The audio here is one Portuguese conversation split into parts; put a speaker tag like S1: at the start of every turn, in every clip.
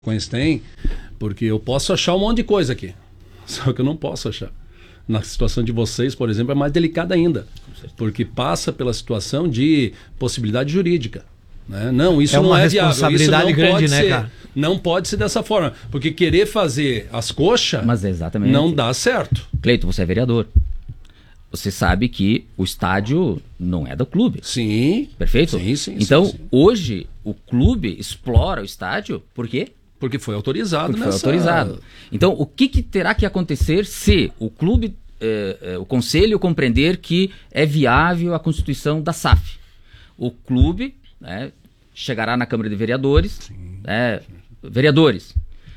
S1: tem, porque eu posso achar um monte de coisa aqui, só que eu não posso achar. Na situação de vocês, por exemplo, é mais delicada ainda, porque passa pela situação de possibilidade jurídica. Né? Não, isso não é viável.
S2: Responsabilidade
S1: isso não
S2: grande,
S1: pode
S2: né,
S1: ser,
S2: cara?
S1: Não pode ser dessa forma, porque querer fazer as coxas não dá certo.
S3: Cleito, você é vereador. Você sabe que o estádio não é do clube.
S1: Sim.
S3: Perfeito?
S1: Sim.
S3: Então, hoje, o clube explora o estádio, por quê?
S1: Porque foi autorizado.
S3: Foi autorizado. Então, o que terá que acontecer se o clube, o conselho compreender que é viável a constituição da SAF? O clube, né, chegará na Câmara de Vereadores. Vereadores,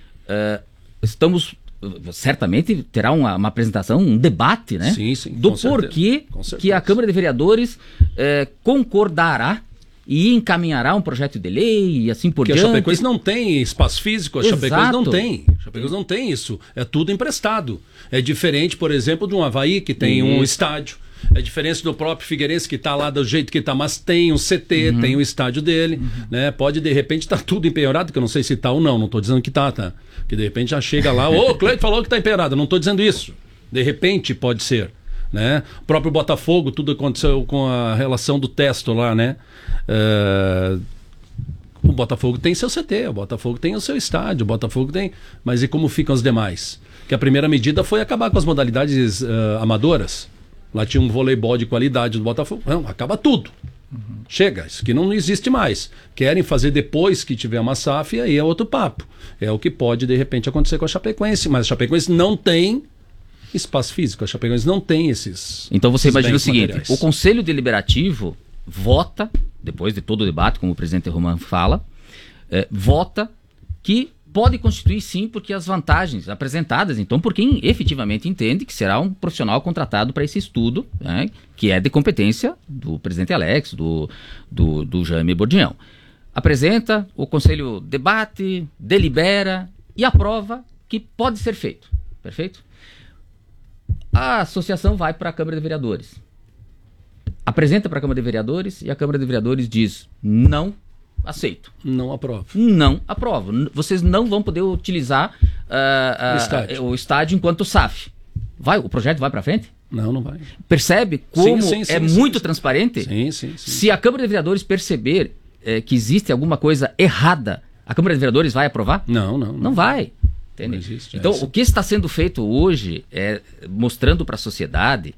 S3: certamente terá uma apresentação, um debate, né?
S1: Sim,
S3: do porquê que a Câmara de Vereadores concordará e encaminhará um projeto de lei e assim por diante.
S1: Porque a Chapecoense não tem espaço físico, a Chapecoense não tem. A Chapecoense não tem isso. É tudo emprestado. É diferente, por exemplo, de um Avaí que tem um estádio. É diferente do próprio Figueirense que está lá do jeito que está, mas tem um CT, tem o estádio dele, né? Pode de repente estar tudo empenhorado, que eu não sei se está ou não estou dizendo que tá. Que de repente já chega lá, o Cleito falou que está empenhorado, não estou dizendo isso. De repente pode ser, né? O próprio Botafogo, tudo aconteceu com a relação do Testo lá, né? O Botafogo tem seu CT, o Botafogo tem o seu estádio, o Botafogo tem... Mas e como ficam os demais? Que a primeira medida foi acabar com as modalidades amadoras. Lá tinha um voleibol de qualidade do Botafogo. Não, acaba tudo. Chega, isso aqui não existe mais. Querem fazer depois que tiver uma SAF, e aí é outro papo. É o que pode, de repente, acontecer com a Chapecoense. Mas a Chapecoense não tem espaço físico. A Chapecoense não tem esses...
S3: Então você imagina o seguinte,
S1: materiais.
S3: O Conselho Deliberativo vota, depois de todo o debate, como o presidente Roman fala, vota que pode constituir sim, porque as vantagens apresentadas, então, por quem efetivamente entende que será um profissional contratado para esse estudo, né, que é de competência do presidente Alex, do Jaime Bordião. Apresenta, o conselho debate, delibera e aprova que pode ser feito. Perfeito? A associação vai para a Câmara de Vereadores. Apresenta para a Câmara de Vereadores e a Câmara de Vereadores diz: não aceito.
S1: Não aprovo.
S3: Não aprovo. Vocês não vão poder utilizar o estádio enquanto SAF. O projeto vai para frente?
S1: Não vai.
S3: Percebe como muito transparente?
S1: Sim.
S3: Se a Câmara de Vereadores perceber que existe alguma coisa errada, a Câmara de Vereadores vai aprovar?
S1: Não
S3: vai. Entende?
S1: Não existe,
S3: então, o que está sendo feito hoje é mostrando para a sociedade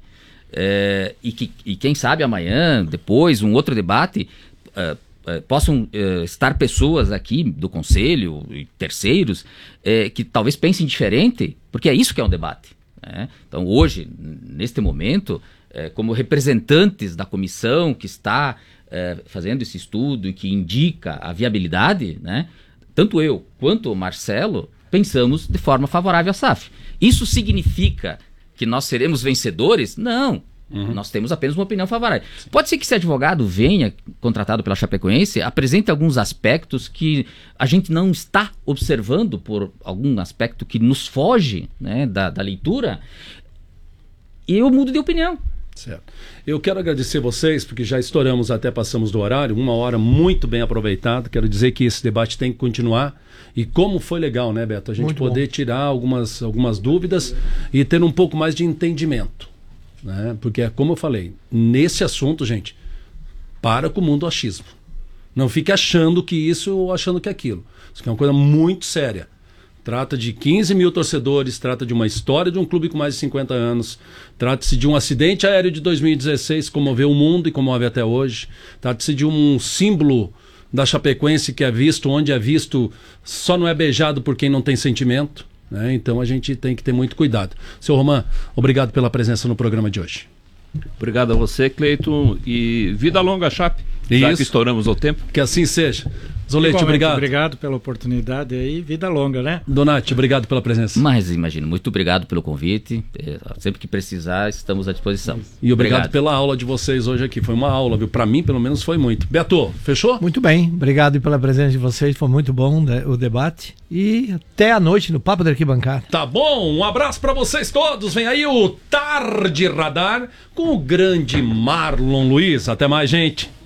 S3: e quem sabe amanhã, depois, um outro debate... possam estar pessoas aqui do Conselho e terceiros que talvez pensem diferente, porque é isso que é um debate. Né? Então, hoje, neste momento, como representantes da comissão que está fazendo esse estudo e que indica a viabilidade, né? Tanto eu quanto o Marcelo pensamos de forma favorável à SAF. Isso significa que nós seremos vencedores? Não. Nós temos apenas uma opinião favorável. Pode ser que esse advogado venha, contratado pela Chapecoense, apresente alguns aspectos que a gente não está observando por algum aspecto que nos foge, né, da leitura, e eu mudo de opinião.
S1: Certo. Eu quero agradecer vocês, porque já estouramos, até passamos do horário, 1 hora muito bem aproveitada. Quero dizer que esse debate tem que continuar. E como foi legal, né, Beto? A gente muito poder tirar algumas dúvidas e ter um pouco mais de entendimento. Né? Porque, como eu falei, nesse assunto, gente, para com o mundo achismo. Não fique achando que isso ou achando que aquilo. Isso aqui é uma coisa muito séria. Trata de 15 mil torcedores, trata de uma história de um clube com mais de 50 anos, trata-se de um acidente aéreo de 2016 que comoveu o mundo e comove até hoje, trata-se de um símbolo da Chapecoense que é visto, onde é visto, só não é beijado por quem não tem sentimento. Né? Então a gente tem que ter muito cuidado. Seu Roman, obrigado pela presença no programa de hoje.
S4: Obrigado a você, Cleiton, e vida longa, Chape, já que estouramos o tempo.
S1: Que assim seja. Zolete, obrigado.
S2: Obrigado pela oportunidade aí, vida longa, né?
S1: Donati, obrigado pela presença.
S3: Mas imagino, muito obrigado pelo convite, sempre que precisar estamos à disposição.
S1: E obrigado pela aula de vocês hoje aqui, foi uma aula, viu? Para mim pelo menos foi muito. Beto, fechou?
S2: Muito bem, obrigado pela presença de vocês, foi muito bom o debate e até a noite no Papo da Arquibancada.
S1: Tá bom, um abraço para vocês todos, vem aí o Tarde Radar com o grande Marlon Luiz, até mais, gente.